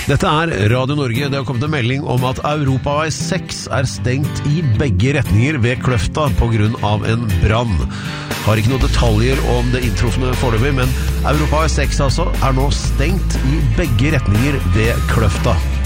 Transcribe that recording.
Dette Radio Norge. Det har kommet en melding om at Europavei 6 stengt i begge retninger ved Kløfta på grunn av en brann. Har ikke noen detaljer om det inntrufne foreløpig, men Europavei 6 altså nå stengt i begge retninger ved Kløfta.